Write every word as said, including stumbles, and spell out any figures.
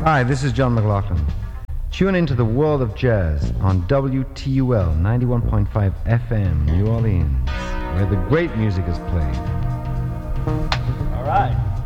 Hi, this is John McLaughlin. Tune into the world of jazz on W T U L ninety-one point five F M, New Orleans, where the great music is played. All right.